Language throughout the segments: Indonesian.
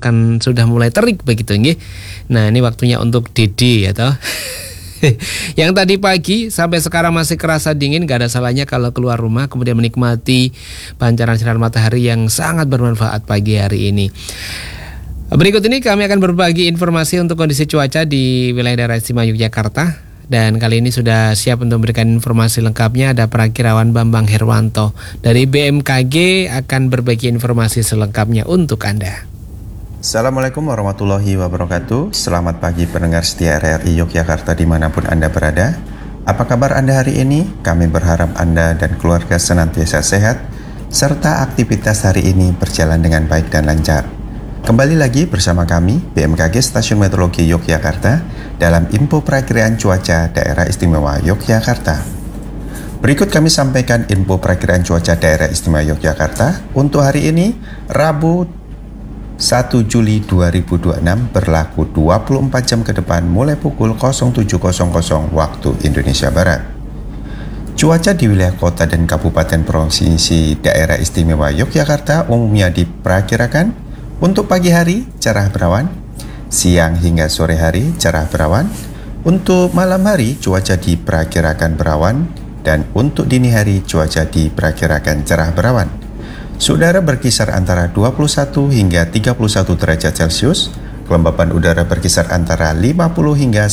akan sudah mulai terik begitu nggih. Nah, ini waktunya untuk Dede ya toh. Yang tadi pagi sampai sekarang masih kerasa dingin, gak ada salahnya kalau keluar rumah kemudian menikmati pancaran sinar matahari yang sangat bermanfaat pagi hari ini. Berikut ini kami akan berbagi informasi untuk kondisi cuaca di wilayah daerah istimewa Yogyakarta. Dan kali ini sudah siap untuk memberikan informasi lengkapnya ada Prakirawan Bambang Herwanto dari BMKG akan berbagi informasi selengkapnya untuk Anda. Assalamualaikum warahmatullahi wabarakatuh. Selamat pagi pendengar setia RRI Yogyakarta dimanapun Anda berada. Apa kabar Anda hari ini? Kami berharap Anda dan keluarga senantiasa sehat serta aktivitas hari ini berjalan dengan baik dan lancar. Kembali lagi bersama kami, BMKG Stasiun Meteorologi Yogyakarta, dalam info perakiraan cuaca daerah istimewa Yogyakarta. Berikut kami sampaikan info perakiraan cuaca daerah istimewa Yogyakarta untuk hari ini, Rabu 1 Juli 2026 berlaku 24 jam ke depan mulai pukul 07.00 waktu Indonesia Barat. Cuaca di wilayah kota dan kabupaten provinsi daerah istimewa Yogyakarta umumnya diperkirakan untuk pagi hari cerah berawan, siang hingga sore hari cerah berawan, untuk malam hari cuaca diperkirakan berawan, dan untuk dini hari cuaca diperkirakan cerah berawan. Udara berkisar antara 21 hingga 31 derajat Celcius, kelembapan udara berkisar antara 50 hingga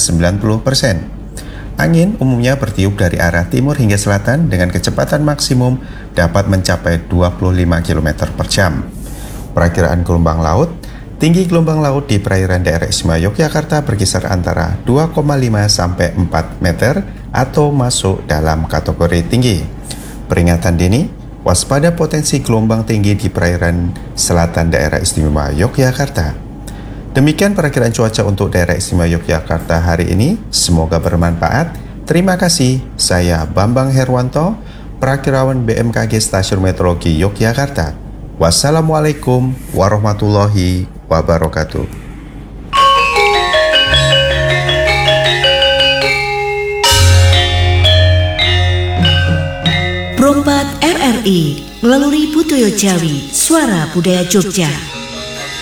90%. Angin umumnya bertiup dari arah timur hingga selatan dengan kecepatan maksimum dapat mencapai 25 km per jam. Perakiraan gelombang laut, tinggi gelombang laut di perairan daerah istimewa Yogyakarta berkisar antara 2,5 sampai 4 meter atau masuk dalam kategori tinggi. Peringatan dini, waspada potensi gelombang tinggi di perairan selatan daerah istimewa Yogyakarta. Demikian perakiraan cuaca untuk daerah istimewa Yogyakarta hari ini. Semoga bermanfaat. Terima kasih. Saya Bambang Herwanto, Prakirawan BMKG Stasiun Meteorologi Yogyakarta. Wassalamualaikum warahmatullahi wabarakatuh. Perompak RRI melalui Butoyo Jawi, Suara Budaya Jogja.